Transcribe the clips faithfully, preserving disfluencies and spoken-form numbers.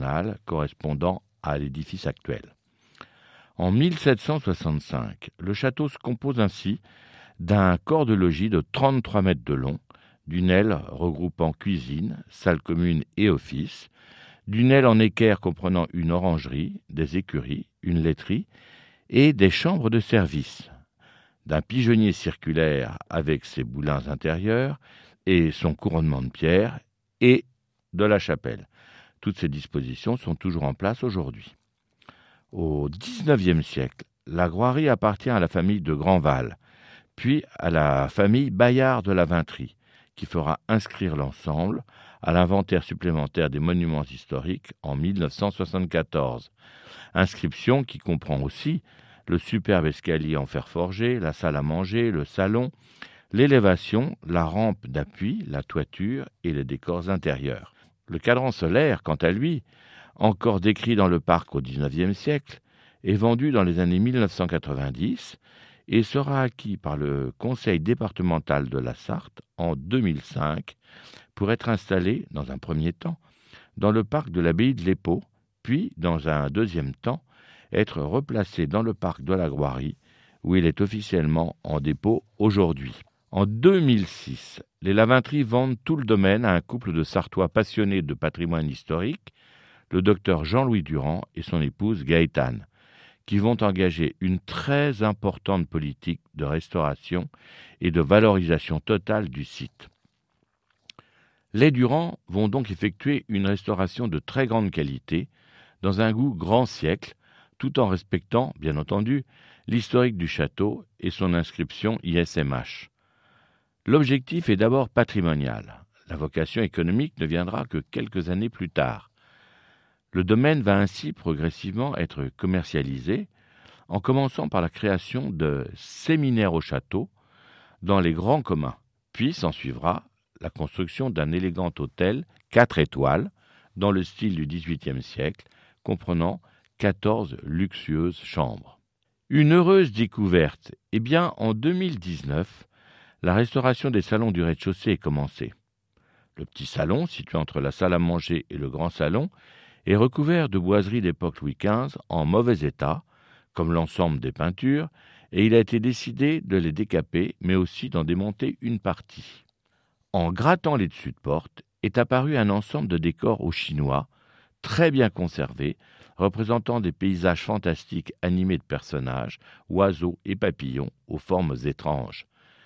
correspondant à l'édifice actuel. En mille sept cent soixante-cinq, le château se compose ainsi d'un corps de logis de trente-trois mètres de long, d'une aile regroupant cuisine, salle commune et office, d'une aile en équerre comprenant une orangerie, des écuries, une laiterie et des chambres de service, d'un pigeonnier circulaire avec ses boulins intérieurs et son couronnement de pierre, et de la chapelle. Toutes ces dispositions sont toujours en place aujourd'hui. Au dix-neuvième siècle, la Groirie appartient à la famille de Grandval, puis à la famille Bayard de la Vintrie, qui fera inscrire l'ensemble à l'inventaire supplémentaire des monuments historiques en mille neuf cent soixante-quatorze. Inscription qui comprend aussi le superbe escalier en fer forgé, la salle à manger, le salon, l'élévation, la rampe d'appui, la toiture et les décors intérieurs. Le cadran solaire, quant à lui, encore décrit dans le parc au dix-neuvième siècle, est vendu dans les années mille neuf cent quatre-vingt-dix et sera acquis par le conseil départemental de la Sarthe en deux mille cinq pour être installé, dans un premier temps, dans le parc de l'abbaye de l'Épau, puis, dans un deuxième temps, être replacé dans le parc de la Groirie, où il est officiellement en dépôt aujourd'hui. En deux mille six, les Lavintrie vendent tout le domaine à un couple de Sartois passionnés de patrimoine historique, le docteur Jean-Louis Durand et son épouse Gaëtane, qui vont engager une très importante politique de restauration et de valorisation totale du site. Les Durand vont donc effectuer une restauration de très grande qualité, dans un goût grand siècle, tout en respectant, bien entendu, l'historique du château et son inscription I S M H. L'objectif est d'abord patrimonial. La vocation économique ne viendra que quelques années plus tard. Le domaine va ainsi progressivement être commercialisé, en commençant par la création de séminaires au château, dans les grands communs. Puis s'en suivra la construction d'un élégant hôtel quatre étoiles, dans le style du dix-huitième siècle, comprenant quatorze luxueuses chambres. Une heureuse découverte, eh bien, en deux mille dix-neuf, la restauration des salons du rez-de-chaussée est commencée. Le petit salon, situé entre la salle à manger et le grand salon, est recouvert de boiseries d'époque Louis quinze en mauvais état, comme l'ensemble des peintures, et il a été décidé de les décaper, mais aussi d'en démonter une partie. En grattant les dessus de porte, est apparu un ensemble de décors au chinois, très bien conservés, représentant des paysages fantastiques animés de personnages, oiseaux et papillons aux formes étranges.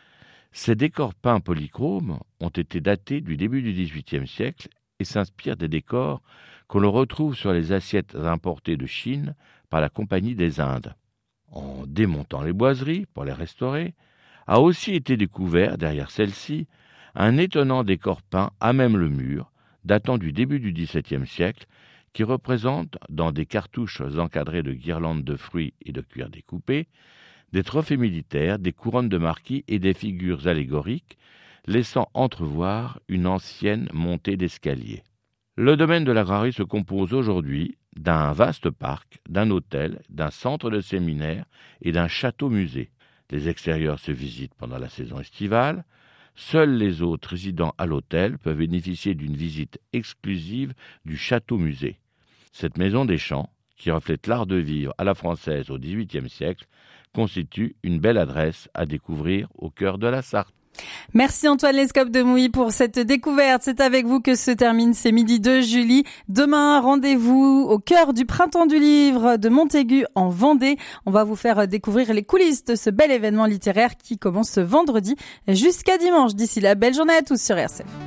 Ces décors peints polychromes ont été datés du début du dix-huitième siècle et s'inspirent des décors qu'on le retrouve sur les assiettes importées de Chine par la Compagnie des Indes. En démontant les boiseries pour les restaurer, a aussi été découvert, derrière celles-ci, un étonnant décor peint à même le mur, datant du début du dix-septième siècle, qui représente, dans des cartouches encadrées de guirlandes de fruits et de cuir découpé, des trophées militaires, des couronnes de marquis et des figures allégoriques, laissant entrevoir une ancienne montée d'escalier. Le domaine de la Groirie se compose aujourd'hui d'un vaste parc, d'un hôtel, d'un centre de séminaire et d'un château-musée. Les extérieurs se visitent pendant la saison estivale. Seuls les hôtes résidant à l'hôtel peuvent bénéficier d'une visite exclusive du château-musée. Cette maison des champs, qui reflète l'art de vivre à la française au dix-huitième siècle, constitue une belle adresse à découvrir au cœur de la Sarthe. Merci Antoine Lescope de Mouilly pour cette découverte. C'est avec vous que se termine ces midis de Julie. Demain, rendez-vous au cœur du Printemps du Livre de Montaigu en Vendée. On va vous faire découvrir les coulisses de ce bel événement littéraire qui commence ce vendredi jusqu'à dimanche. D'ici là, belle journée à tous sur R C F.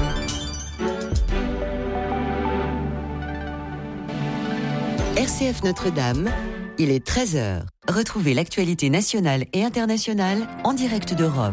R C F Notre-Dame, il est treize heures. Retrouvez l'actualité nationale et internationale en direct de Rome.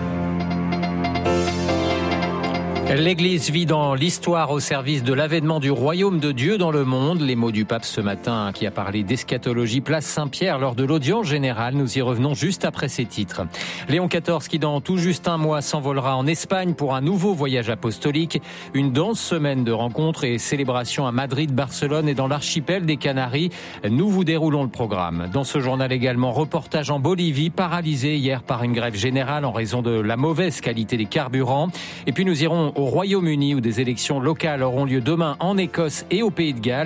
L'Église vit dans l'histoire au service de l'avènement du royaume de Dieu dans le monde. Les mots du pape ce matin qui a parlé d'eschatologie place Saint-Pierre lors de l'audience générale. Nous y revenons juste après ces titres. Léon quatorze qui dans tout juste un mois s'envolera en Espagne pour un nouveau voyage apostolique. Une dense semaine de rencontres et célébrations à Madrid, Barcelone et dans l'archipel des Canaries. Nous vous déroulons le programme. Dans ce journal également, reportage en Bolivie, paralysé hier par une grève générale en raison de la mauvaise qualité des carburants. Et puis nous irons au Royaume-Uni où des élections locales auront lieu demain en Écosse et au Pays de Galles.